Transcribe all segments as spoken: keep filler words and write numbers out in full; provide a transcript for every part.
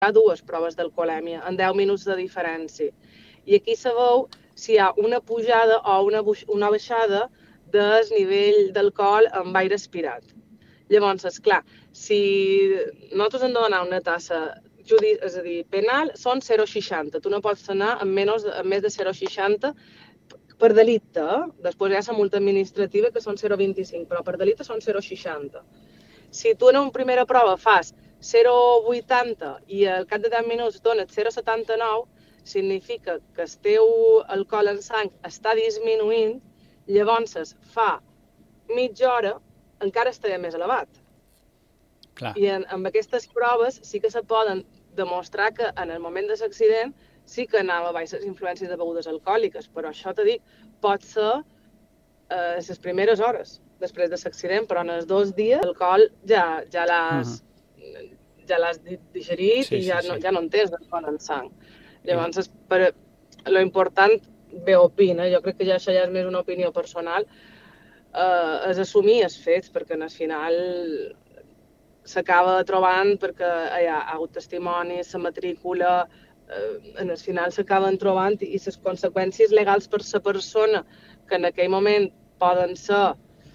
hi ha dues proves d'alcoholèmia, en deu minuts de diferència. I aquí se veu si hi ha una pujada o una, una baixada del nivell d'alcohol amb aire aspirat. Llavors, esclar, si nosaltres hem de donar una tassa judi és a dir, penal, són zero coma seixanta. Tu no pots anar amb, menys, amb més de zero coma seixanta per delicte. Eh? Després hi ha la multa administrativa, que són zero coma vint-i-cinc, però per delicte són zero coma seixanta. Si tu en una primera prova fas zero coma vuitanta i al cap de deu minuts dones zero coma setanta-nou, significa que el teu alcohol en sang està disminuint, llavors fa mitja hora encara està més elevat. Clar. I en, amb aquestes proves sí que se poden demostrar que en el moment de l'accident sí que anava a baix les influències de begudes alcohòliques, però això t'he dit, pot ser eh, les primeres hores després de l'accident, però en els dos dies l'alcohol ja, ja l'has uh-huh. ja l'has digerit sí, i ja, sí, no, sí. ja no en tens d'alcohol en sang. Llavors, uh-huh. per, lo important, bé opina, jo crec que ja això ja és més una opinió personal, eh, és assumir els fets, perquè al final s'acaba trobant, perquè hi ha hagut testimonis, la matrícula, eh, en el final s'acaben trobant i les conseqüències legals per la persona, que en aquell moment poden ser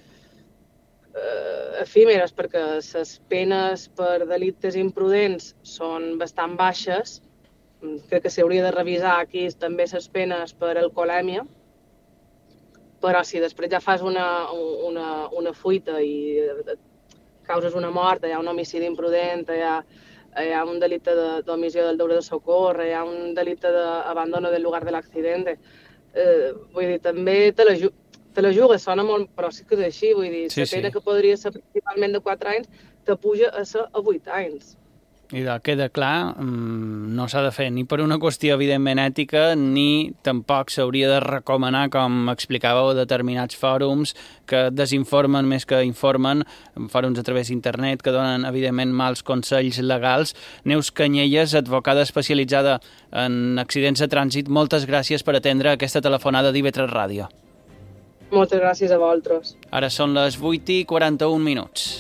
eh, efímeres, perquè les penes per delictes imprudents són bastant baixes. Crec que s'hauria de revisar aquí també les penes per alcoholèmia, però si després ja fas una, una, una fuita i causes una mort, hi ha un homicidi imprudent, hi ha, hi ha un delicte d'omissió del deure de socórrer, hi ha un delicte d'abandono del lugar de l'accident. Eh, vull dir, també te la, te la jugues, sona molt, però sí que és així, vull dir, sí, la pena sí. que podria ser principalment de quatre anys, te puja a ser a vuit anys. I de, queda clar, no s'ha de fer ni per una qüestió evidentment ètica, ni tampoc s'hauria de recomanar, com explicàveu, determinats fòrums que desinformen més que informen, fòrums a través d'internet que donen evidentment mals consells legals. Neus Canyelles, advocada especialitzada en accidents de trànsit, moltes gràcies per atendre aquesta telefonada d'I V tres Ràdio. Moltes gràcies a vosaltres. Ara són les vuit i quaranta-un minuts.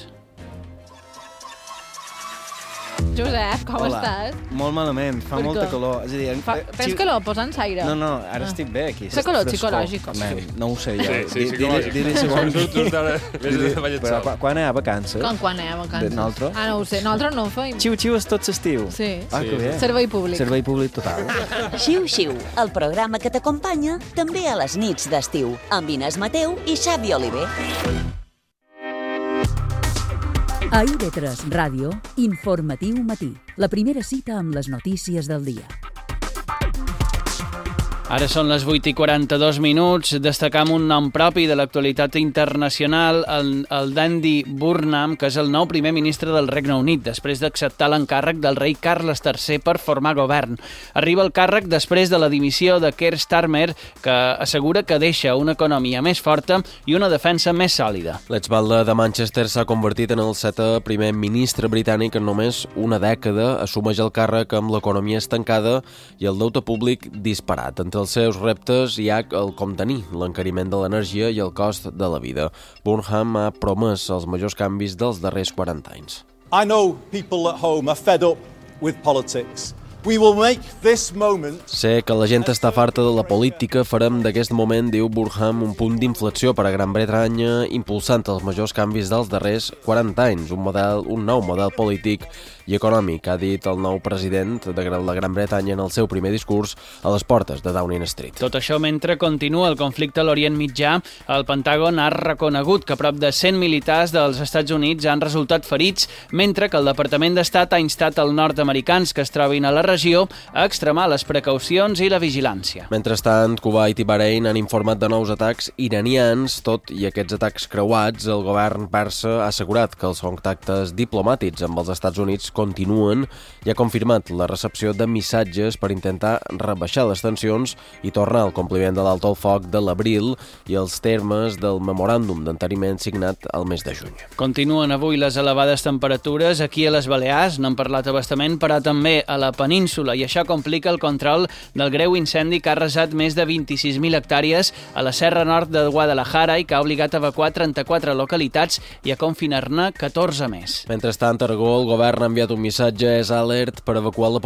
Josep, com Hola. estàs? Molt malament, fa per molta què? calor. És a dir, fa, tens xi... calor? Posa'ns aire. No, no, ara ah. estic bé aquí. Fa calor psicològic. No ho sé, jo. Sí, sí, psicològic. Dir-li segons... Però quan hi ha vacances? Com quan hi ha vacances? Nosaltres? Ah, no ho sé. Nosaltres no ho feim. Xiu-xiu és tot l'estiu. Sí. Ah, que bé. Servei públic. Servei públic total. Xiu-xiu, el programa que t'acompanya també a les nits d'estiu, amb Inés Mateu i Xavi Oliver. A I V tres Ràdio, Informatiu Matí. La primera cita amb les notícies del dia. Ara són les vuit i quaranta-dos minuts. Destacam un nom propi de l'actualitat internacional, el, el d'Andy Burnham, que és el nou primer ministre del Regne Unit, després d'acceptar l'encàrrec del rei Carles tercer per formar govern. Arriba el càrrec després de la dimissió de Keir Starmer, que assegura que deixa una economia més forta i una defensa més sòlida. L'exbatlle de Manchester s'ha convertit en el setè primer ministre britànic en només una dècada. Assumeix el càrrec amb l'economia estancada i el deute públic disparat. Entre els seus reptes hi ha el com tenir l'encariment de l'energia i el cost de la vida. Burnham ha promès els majors canvis dels darrers quaranta anys. I know people at home are fed up with politics. We will make this moment... Sé que la gent està farta de la política. Farem d'aquest moment, diu Burnham, un punt d'inflexió per a Gran Bretanya, impulsant els majors canvis dels darrers quaranta anys. Un, model, un nou model polític i econòmic, ha dit el nou president de la Gran Bretanya en el seu primer discurs a les portes de Downing Street. Tot això mentre continua el conflicte a l'Orient Mitjà. El Pentàgon ha reconegut que prop de cent militars dels Estats Units han resultat ferits, mentre que el Departament d'Estat ha instat als nord-americans que es trobin a la regió a extremar les precaucions i la vigilància. Mentrestant, Kuwait i Bahrein han informat de nous atacs iranians. Tot i aquests atacs creuats, el govern persa ha assegurat que els contactes diplomàtics amb els Estats Units continuen i ha confirmat la recepció de missatges per intentar rebaixar les tensions i tornar al compliment de l'alto al foc de l'abril i els termes del memoràndum d'enteniment signat al mes de juny. Continuen avui les elevades temperatures aquí a les Balears, n'hem parlat abastament, però també a la península, i això complica el control del greu incendi que ha arrasat més de vint-i-sis mil hectàrees a la Serra Nord de Guadalajara i que ha obligat a evacuar trenta-quatre localitats i a confinar-ne catorze més. Mentrestant, a Aragó, el govern ha enviat enviat un missatge, és alert per evacuar la